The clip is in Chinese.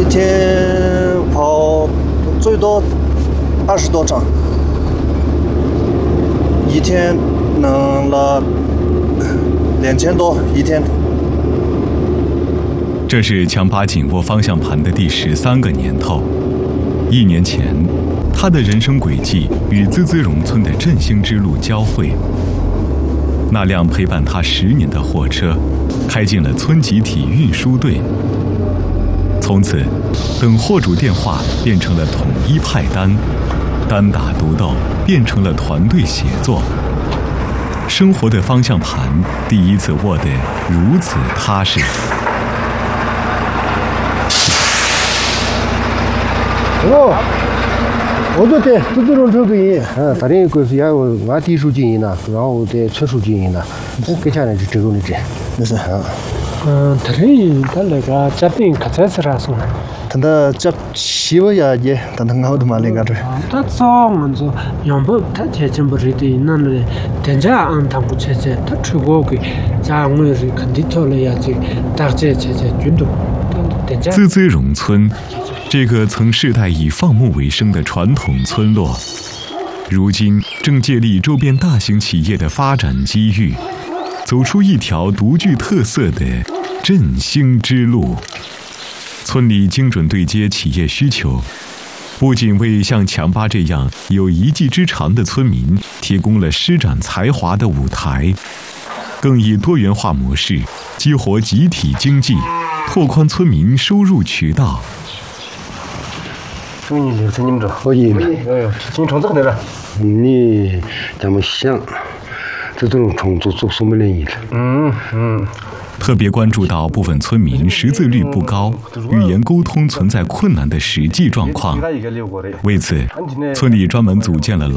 天跑最多20多场，一天能了2000多一天。 这是强巴紧握方向盘的第13个年头。1年前，他的人生轨迹与孜孜荣村的振兴之路交汇。那辆陪伴他10年的货车，开进了村集体运输队。从此，等货主电话变成了统一派单，单打独斗变成了团队协作。生活的方向盘第一次握得如此踏实。 我就在孜孜荣村经营，打点公司也往地属经营了，然后在村属经营了，跟下来是这种的这， 那是他那个家庭可在是啥送的？ 他的这媳妇也等他好的嘛那个这。 他早我做养不他前进不是的，那里人家他不前进，他出国去，家我也是肯定跳了呀，这大姐前进军队， 孜孜荣村。这个曾世代以放牧为生的传统村落，如今正借力周边大型企业的发展机遇，走出一条独具特色的振兴之路。村里精准对接企业需求，不仅为像强巴这样有一技之长的村民提供了施展才华的舞台，更以多元化模式激活集体经济，拓宽村民收入渠道。 你们这好意思， 你虫子很多。 你咱们想，这种虫子做什么原因了？ 特别关注到部分村民识字率不高，语言沟通存在困难的实际状况。为此，村里专门组建了